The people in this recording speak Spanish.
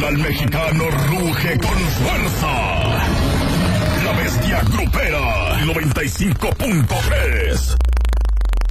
regional mexicano ruge con fuerza. La bestia grupera 95.3.